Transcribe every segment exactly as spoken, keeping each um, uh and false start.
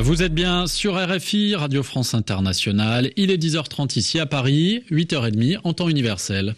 Vous êtes bien sur R F I, Radio France Internationale. Il est dix heures trente ici à Paris, huit heures trente en temps universel.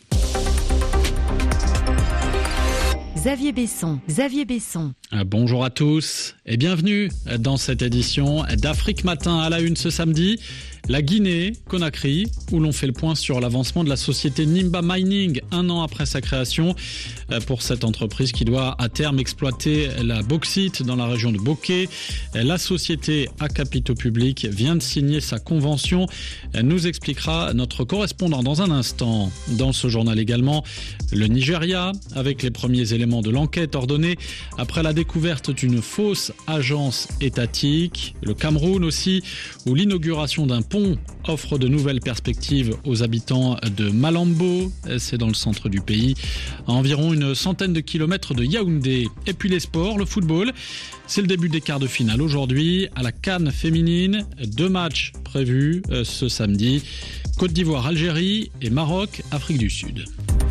Xavier Besson, Xavier Besson. Bonjour à tous et bienvenue dans cette édition d'Afrique Matin à la une ce samedi. La Guinée, Conakry, où l'on fait le point sur l'avancement de la société Nimba Mining, un an après sa création, pour cette entreprise qui doit à terme exploiter la bauxite dans la région de Bokeh. La société à capitaux publics vient de signer sa convention, nous expliquera notre correspondant dans un instant. Dans ce journal également, le Nigeria, avec les premiers éléments de l'enquête ordonnée après la découverte d'une fausse agence étatique. Le Cameroun aussi, où l'inauguration d'un pont offre de nouvelles perspectives aux habitants de Malambo, c'est dans le centre du pays, à environ une centaine de kilomètres de Yaoundé. Et puis les sports, le football, c'est le début des quarts de finale aujourd'hui à la CAN féminine. Deux matchs prévus ce samedi, Côte d'Ivoire, Algérie et Maroc, Afrique du Sud.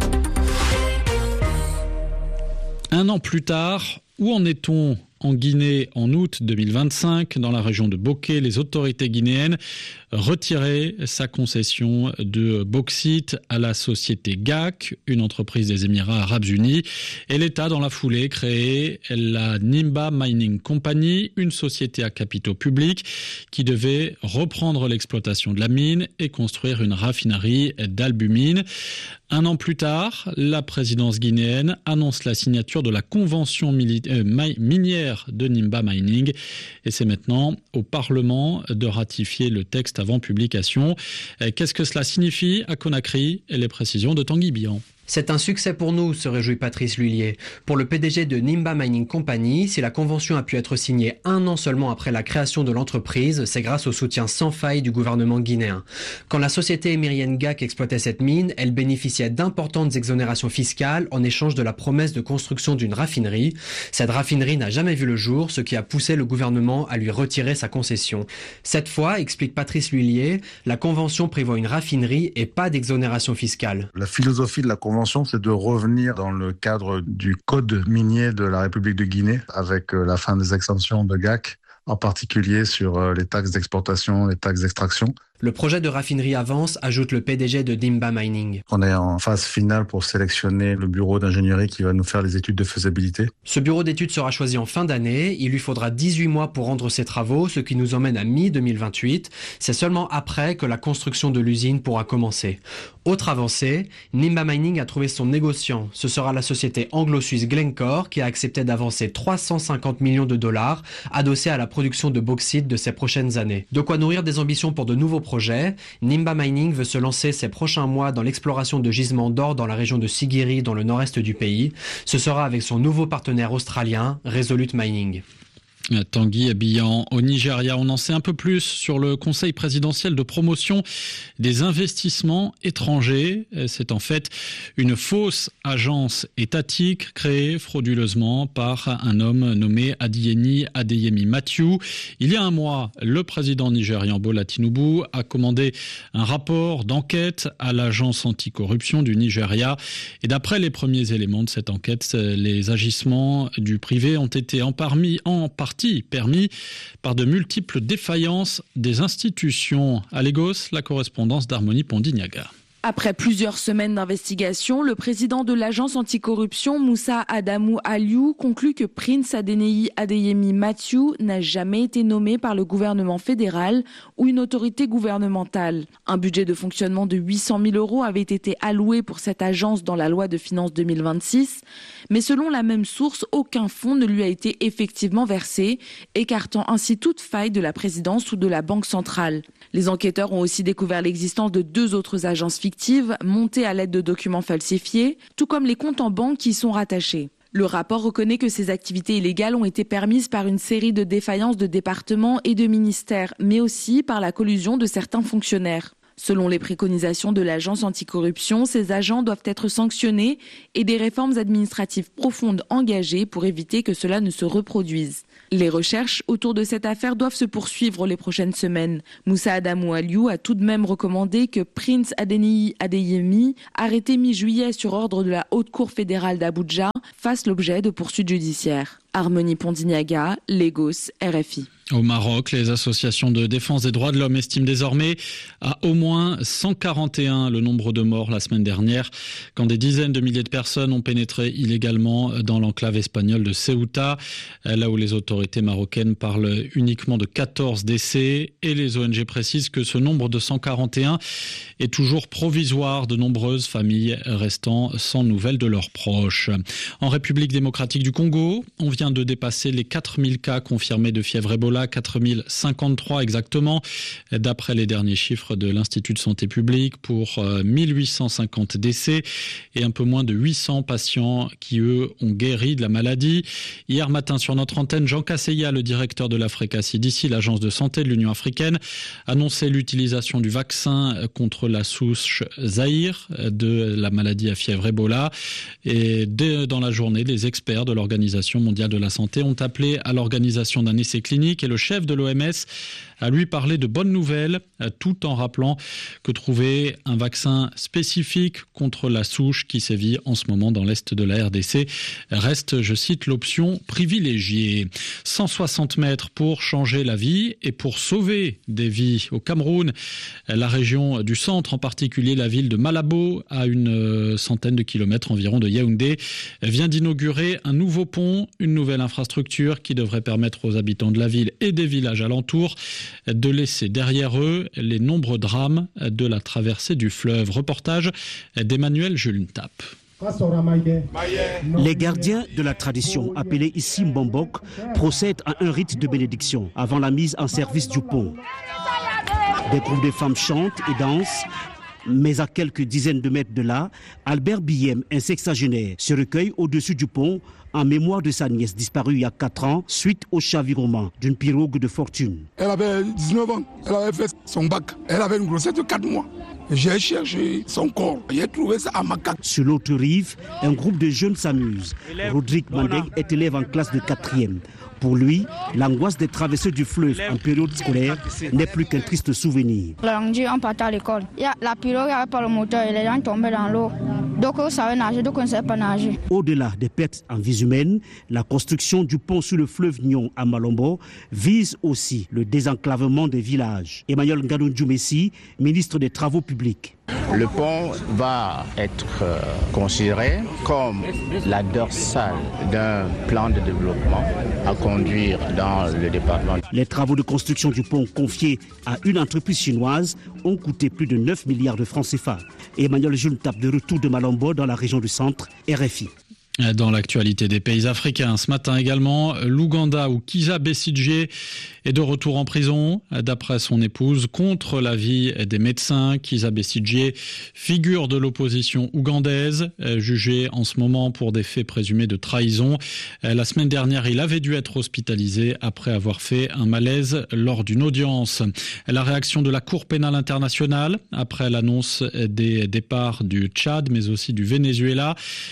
Un an plus tard, où en est-on en Guinée en août deux mille vingt-cinq? Dans la région de Bokeh, les autorités guinéennes retiraient sa concession de bauxite à la société G A C, une entreprise des Émirats Arabes Unis. Et l'État, dans la foulée, créait la Nimba Mining Company, une société à capitaux publics qui devait reprendre l'exploitation de la mine et construire une raffinerie d'albumine. Un an plus tard, la présidence guinéenne annonce la signature de la convention mili- euh, minière de Nimba Mining et c'est maintenant au Parlement de ratifier le texte avant publication. Qu'est-ce que cela signifie à Conakry? Et les précisions de Tanguy Bihan. C'est un succès pour nous, se réjouit Patrice Lhuillier. Pour le P D G de Nimba Mining Company, si la convention a pu être signée un an seulement après la création de l'entreprise, c'est grâce au soutien sans faille du gouvernement guinéen. Quand la société émirienne G A C exploitait cette mine, elle bénéficiait d'importantes exonérations fiscales en échange de la promesse de construction d'une raffinerie. Cette raffinerie n'a jamais vu le jour, ce qui a poussé le gouvernement à lui retirer sa concession. Cette fois, explique Patrice Lhuillier, la convention prévoit une raffinerie et pas d'exonération fiscale. La philosophie de la convention, c'est de revenir dans le cadre du code minier de la République de Guinée avec la fin des exemptions de G A C, en particulier sur les taxes d'exportation, les taxes d'extraction. Le projet de raffinerie avance, ajoute le P D G de Nimba Mining. On est en phase finale pour sélectionner le bureau d'ingénierie qui va nous faire les études de faisabilité. Ce bureau d'études sera choisi en fin d'année. Il lui faudra dix-huit mois pour rendre ses travaux, ce qui nous emmène à mi deux mille vingt-huit. C'est seulement après que la construction de l'usine pourra commencer. Autre avancée, Nimba Mining a trouvé son négociant. Ce sera la société anglo-suisse Glencore qui a accepté d'avancer trois cent cinquante millions de dollars adossés à la production de bauxite de ces prochaines années. De quoi nourrir des ambitions pour de nouveaux projet. Nimba Mining veut se lancer ces prochains mois dans l'exploration de gisements d'or dans la région de Sigiri, dans le nord-est du pays. Ce sera avec son nouveau partenaire australien, Resolute Mining. Tanguy Bihan. Au Nigeria, on en sait un peu plus sur le Conseil présidentiel de promotion des investissements étrangers. C'est en fait une fausse agence étatique créée frauduleusement par un homme nommé Adeyemi Adeyemi Matthew. Il y a un mois, le président nigérian Bola Tinubu a commandé un rapport d'enquête à l'agence anticorruption du Nigeria. Et d'après les premiers éléments de cette enquête, les agissements du privé ont été en, parmi, en partie permis par de multiples défaillances des institutions. À Lagos, la correspondance d'Harmonie Pondignaga. Après plusieurs semaines d'investigation, le président de l'agence anticorruption, Moussa Adamu Aliou, conclut que Prince Adenei Adeyemi Matthew n'a jamais été nommé par le gouvernement fédéral ou une autorité gouvernementale. Un budget de fonctionnement de huit cent mille euros avait été alloué pour cette agence dans la loi de finances deux mille vingt-six, mais selon la même source, aucun fonds ne lui a été effectivement versé, écartant ainsi toute faille de la présidence ou de la banque centrale. Les enquêteurs ont aussi découvert l'existence de deux autres agences fictives montées à l'aide de documents falsifiés, tout comme les comptes en banque qui y sont rattachés. Le rapport reconnaît que ces activités illégales ont été permises par une série de défaillances de départements et de ministères, mais aussi par la collusion de certains fonctionnaires. Selon les préconisations de l'agence anticorruption, ces agents doivent être sanctionnés et des réformes administratives profondes engagées pour éviter que cela ne se reproduise. Les recherches autour de cette affaire doivent se poursuivre les prochaines semaines. Moussa Adamu Aliou a tout de même recommandé que Prince Adenei Adeyemi, arrêté mi-juillet sur ordre de la Haute Cour fédérale d'Abuja, fasse l'objet de poursuites judiciaires. Harmonie Pondignaga, Lagos, R F I. Au Maroc, les associations de défense des droits de l'homme estiment désormais à au moins cent quarante et un le nombre de morts la semaine dernière, quand des dizaines de milliers de personnes ont pénétré illégalement dans l'enclave espagnole de Ceuta, là où les autorités marocaines parlent uniquement de quatorze décès. Et les O N G précisent que ce nombre de cent quarante et un est toujours provisoire, de nombreuses familles restant sans nouvelles de leurs proches. En République démocratique du Congo, on vient de dépasser les quatre mille cas confirmés de fièvre Ebola, quatre mille cinquante-trois exactement, d'après les derniers chiffres de l'Institut de santé publique, pour mille huit cent cinquante décès et un peu moins de huit cents patients qui, eux, ont guéri de la maladie. Hier matin, sur notre antenne, Jean Casseya, le directeur de l'Africa C D C, l'agence de santé de l'Union africaine, annonçait l'utilisation du vaccin contre la souche Zaïre de la maladie à fièvre Ebola. Et dès dans la journée, les experts de l'Organisation mondiale de la santé ont appelé à l'organisation d'un essai clinique. Et le chef de l'O M S a lui parlé de bonnes nouvelles, tout en rappelant que trouver un vaccin spécifique contre la souche qui sévit en ce moment dans l'est de la R D C reste, je cite, l'option privilégiée. cent soixante mètres pour changer la vie et pour sauver des vies. Au Cameroun, la région du centre, en particulier la ville de Malabo, à une centaine de kilomètres environ de Yaoundé, vient d'inaugurer un nouveau pont, une nouvelle infrastructure qui devrait permettre aux habitants de la ville et des villages alentours de laisser derrière eux les nombreux drames de la traversée du fleuve. Reportage d'Emmanuel Julentap. Les gardiens de la tradition, appelés ici Mbombok, procèdent à un rite de bénédiction avant la mise en service du pont. Des groupes de femmes chantent et dansent. Mais à quelques dizaines de mètres de là, Albert Biem, un sexagénaire, se recueille au-dessus du pont en mémoire de sa nièce disparue il y a quatre ans suite au chavirement d'une pirogue de fortune. Elle avait dix-neuf ans, elle avait fait son bac, elle avait une grossesse de quatre mois. J'ai cherché son corps, j'ai trouvé ça à Makak. Sur l'autre rive, un groupe de jeunes s'amuse. Rodrigue Mandeng est élève en classe de quatrième. Pour lui, l'angoisse des traversées du fleuve en période scolaire n'est plus qu'un triste souvenir. Lundi, on partait à l'école. Il y a la pirogue n'avait pas le moteur et les gens tombaient dans l'eau. Donc on savait nager, donc on ne savait pas nager. Au-delà des pertes en vies humaines, la construction du pont sur le fleuve Nyon à Malombo vise aussi le désenclavement des villages. Emmanuel Ngadou-Djoumessi, ministre des Travaux publics. Le pont va être euh, considéré comme la dorsale d'un plan de développement à conduire dans le département. Les travaux de construction du pont confiés à une entreprise chinoise ont coûté plus de neuf milliards de francs C F A. Emmanuel Julentap de retour de Malombo dans la région du centre, R F I. Dans l'actualité des pays africains, ce matin également, l'Ouganda où Kizza Besigye est de retour en prison, d'après son épouse, contre l'avis des médecins. Kizza Besigye, figure de l'opposition ougandaise, jugé en ce moment pour des faits présumés de trahison. La semaine dernière, il avait dû être hospitalisé après avoir fait un malaise lors d'une audience. La réaction de la Cour pénale internationale après l'annonce des départs du Tchad, mais aussi du Venezuela.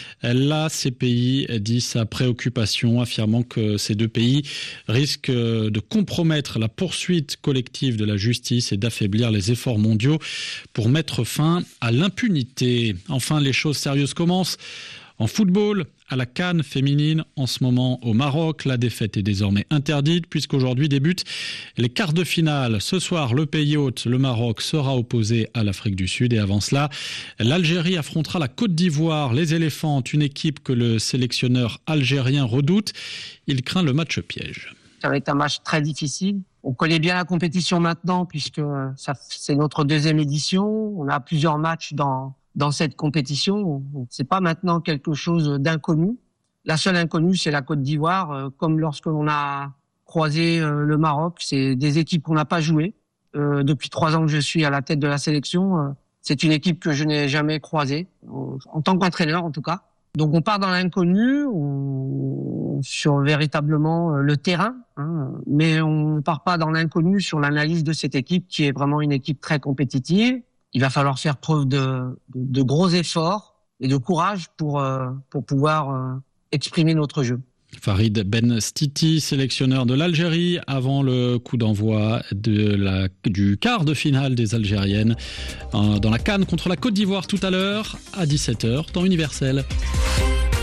Là, ces pays dit sa préoccupation, affirmant que ces deux pays risquent de compromettre la poursuite collective de la justice et d'affaiblir les efforts mondiaux pour mettre fin à l'impunité. Enfin, les choses sérieuses commencent. En football, à la CAN féminine, en ce moment au Maroc, la défaite est désormais interdite puisqu'aujourd'hui débutent les quarts de finale. Ce soir, le pays hôte, le Maroc, sera opposé à l'Afrique du Sud et avant cela, l'Algérie affrontera la Côte d'Ivoire. Les éléphants, une équipe que le sélectionneur algérien redoute. Il craint le match piège. Ça va être un match très difficile. On connaît bien la compétition maintenant puisque ça, c'est notre deuxième édition. On a plusieurs matchs dans... Dans cette compétition, c'est pas maintenant quelque chose d'inconnu. La seule inconnue, c'est la Côte d'Ivoire. Comme lorsque l'on a croisé le Maroc, c'est des équipes qu'on n'a pas jouées. Euh, depuis trois ans que je suis à la tête de la sélection, c'est une équipe que je n'ai jamais croisée, en tant qu'entraîneur en tout cas. Donc on part dans l'inconnu, on, sur véritablement le terrain, hein, mais on ne part pas dans l'inconnu sur l'analyse de cette équipe qui est vraiment une équipe très compétitive. Il va falloir faire preuve de, de, de gros efforts et de courage pour, euh, pour pouvoir euh, exprimer notre jeu. Farid Ben Stiti, sélectionneur de l'Algérie, avant le coup d'envoi de la, du quart de finale des Algériennes euh, dans la CAN contre la Côte d'Ivoire tout à l'heure à dix-sept heures, temps universel.